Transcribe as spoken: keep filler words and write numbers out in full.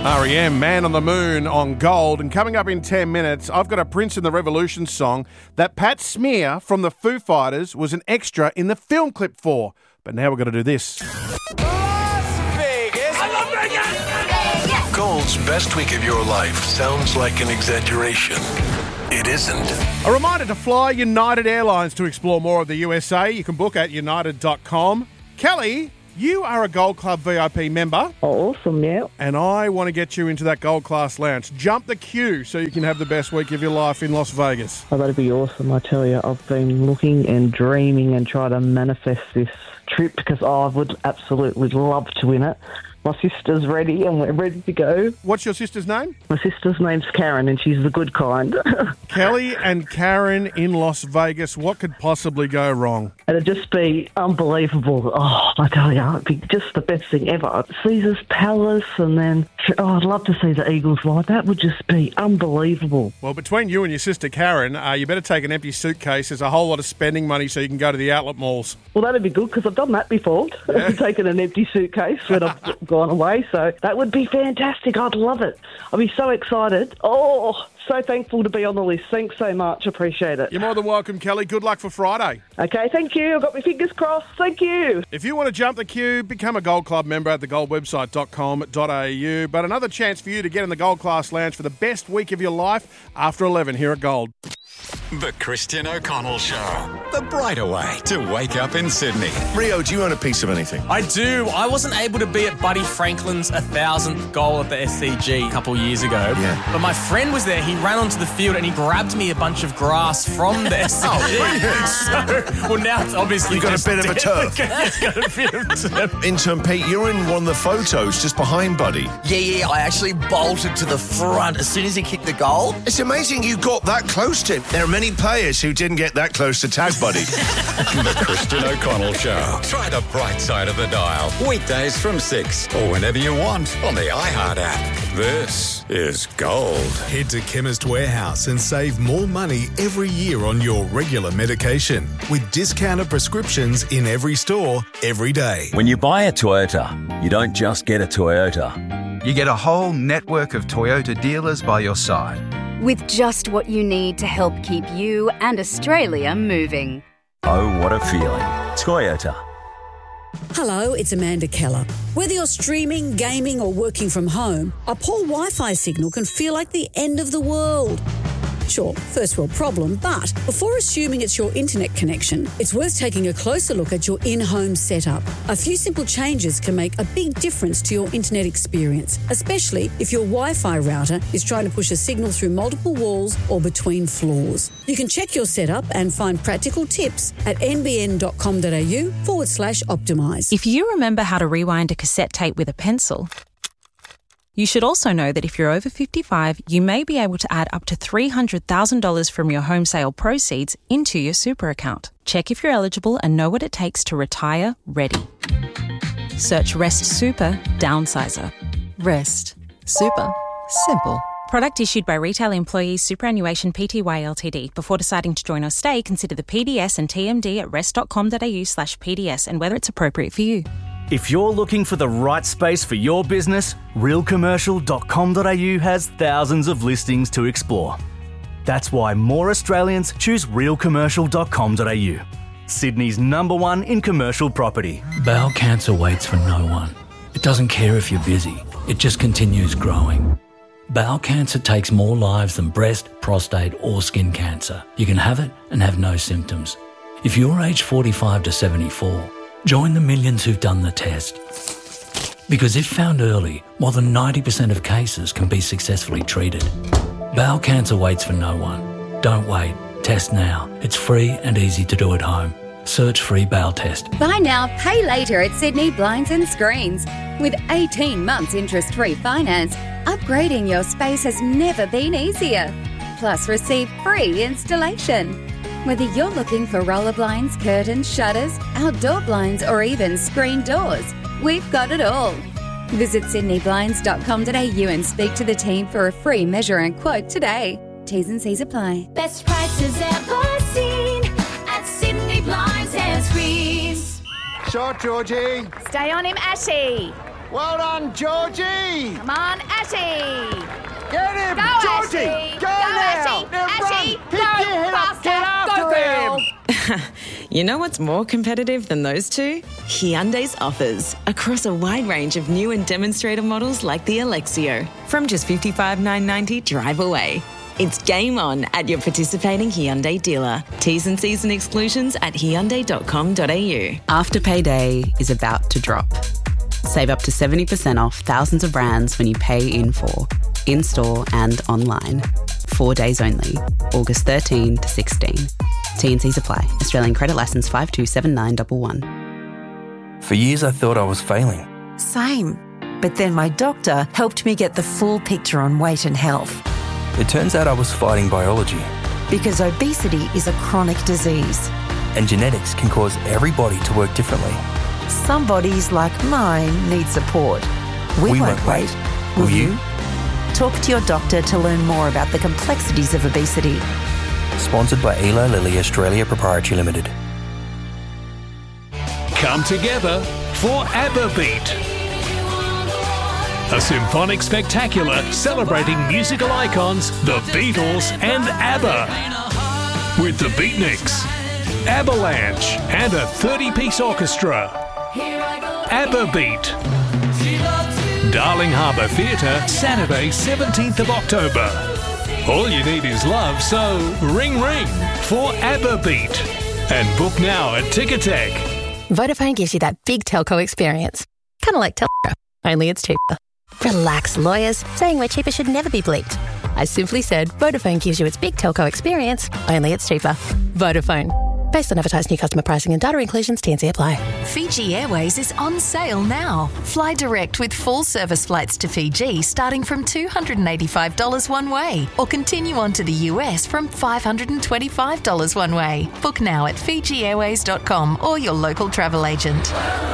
R E M, Man on the Moon on Gold. And coming up in ten minutes, I've got a Prince and the Revolution song that Pat Smear from the Foo Fighters was an extra in the film clip for. But now we've got to do this. Las Vegas. I love Vegas. Gold's best week of your life sounds like an exaggeration. It isn't. A reminder to fly United Airlines to explore more of the U S A. You can book at united dot com. Kelly, you are a Gold Club V I P member. Oh, awesome, yeah. And I want to get you into that Gold Class Lounge. Jump the queue so you can have the best week of your life in Las Vegas. Oh, that'd be awesome, I tell you. I've been looking and dreaming and trying to manifest this trip because oh, I would absolutely love to win it. My sister's ready and we're ready to go. What's your sister's name? My sister's name's Karen and she's the good kind. Kelly and Karen in Las Vegas. What could possibly go wrong? It'd just be unbelievable. Oh, I tell you, it'd be just the best thing ever. Caesar's Palace and then, oh, I'd love to see the Eagles fly. That would just be unbelievable. Well, between you and your sister Karen, uh, you better take an empty suitcase. There's a whole lot of spending money so you can go to the outlet malls. Well, that'd be good because I've done that before. Yeah. I've taken an empty suitcase when I've gone away, so that would be fantastic. I'd love it. I'd be so excited. Oh, so thankful to be on the list. Thanks so much. Appreciate it. You're more than welcome, Kelly. Good luck for Friday. Okay, thank you. I've got my fingers crossed. Thank you. If you want to jump the queue, become a Gold Club member at the gold website dot com dot a u. But another chance for you to get in the Gold Class Lounge for the best week of your life after eleven here at Gold. The Christian O'Connell Show. The brighter way to wake up in Sydney. Rio, do you own a piece of anything? I do. I wasn't able to be at Buddy Franklin's one thousandth goal at the S C G a couple years ago. Yeah. But my friend was there. He ran onto the field and he grabbed me a bunch of grass from the S C G. Oh, brilliant. So, well, now it's obviously You've got a just bit of a dead. turf. It's got a bit of turf. Intern Pete, you're in one of the photos just behind Buddy. Yeah, yeah, I actually bolted to the front as soon as he kicked the goal. It's amazing you got that close to him. There are many players who didn't get that close to Tag Buddy. The Christian O'Connell Show. Try the bright side of the dial. Weekdays from six or whenever you want on the iHeart app. This is Gold. Head to Chemist Warehouse and save more money every year on your regular medication with discounted prescriptions in every store, every day. When you buy a Toyota, you don't just get a Toyota. You get a whole network of Toyota dealers by your side. With just what you need to help keep you and Australia moving. Oh, what a feeling. Toyota. Hello, it's Amanda Keller. Whether you're streaming, gaming or working from home, a poor Wi-Fi signal can feel like the end of the world. Sure, first world problem, but before assuming it's your internet connection, it's worth taking a closer look at your in-home setup. A few simple changes can make a big difference to your internet experience, especially if your Wi-Fi router is trying to push a signal through multiple walls or between floors. You can check your setup and find practical tips at nbn.com.au forward slash optimise. If you remember how to rewind a cassette tape with a pencil, you should also know that if you're over fifty-five, you may be able to add up to three hundred thousand dollars from your home sale proceeds into your super account. Check if you're eligible and know what it takes to retire ready. Search Rest Super Downsizer. Rest Super Simple. Product issued by Retail Employees Superannuation Pty Ltd. Before deciding to join or stay, consider the P D S and T M D at rest.com.au slash PDS and whether it's appropriate for you. If you're looking for the right space for your business, real commercial dot com dot a u has thousands of listings to explore. That's why more Australians choose real commercial dot com dot a u. Sydney's number one in commercial property. Bowel cancer waits for no one. It doesn't care if you're busy. It just continues growing. Bowel cancer takes more lives than breast, prostate or skin cancer. You can have it and have no symptoms. If you're aged forty-five to seventy-four, join the millions who've done the test. Because if found early, more than ninety percent of cases can be successfully treated. Bowel cancer waits for no one. Don't wait. Test now. It's free and easy to do at home. Search free bowel test. Buy now, pay later at Sydney Blinds and Screens. With eighteen months interest-free finance, upgrading your space has never been easier. Plus, receive free installation. Whether you're looking for roller blinds, curtains, shutters, outdoor blinds or even screen doors, we've got it all. Visit sydney blinds dot com dot a u and speak to the team for a free measure and quote today. T's and C's apply. Best prices ever seen at Sydney Blinds and Screens. Shot, Georgie. Stay on him, Ashy. Well done, Georgie. Come on, Ashy. You know what's more competitive than those two? Hyundai's offers across a wide range of new and demonstrator models like the Alexio. From just fifty-five thousand nine hundred ninety dollars drive away. It's game on at your participating Hyundai dealer. T's and C's and exclusions at hyundai dot com dot a u. Afterpay Day is about to drop. Save up to seventy percent off thousands of brands when you pay in full, in-store and online. Four days only, August thirteenth to sixteenth. T and C's apply. Australian credit licence five two seven nine one one. For years I thought I was failing. Same. But then my doctor helped me get the full picture on weight and health. It turns out I was fighting biology. Because obesity is a chronic disease. And genetics can cause every body to work differently. Some bodies, like mine, need support. We, We won't won't wait. wait. Will Will you? you? Talk to your doctor to learn more about the complexities of obesity. Sponsored by Eli Lilly Australia Proprietary Limited. Come together for ABBA Beat. A symphonic spectacular celebrating musical icons, the Beatles and ABBA. With the Beatniks, Avalanche and a thirty-piece orchestra. ABBA Beat. Darling Harbour Theatre, Saturday seventeenth of October. All you need is love, so ring ring for ABBA Beat. And book now at Ticketek. Vodafone gives you that big telco experience. Kind of like Telstra, only it's cheaper. Relax, lawyers. Saying we're cheaper should never be bleeped. I simply said Vodafone gives you its big telco experience, only it's cheaper. Vodafone. Based on advertised new customer pricing and data inclusions, T and C apply. Fiji Airways is on sale now. Fly direct with full service flights to Fiji starting from two hundred eighty-five dollars one way, or continue on to the U S from five hundred twenty-five dollars one way. Book now at fiji airways dot com or your local travel agent.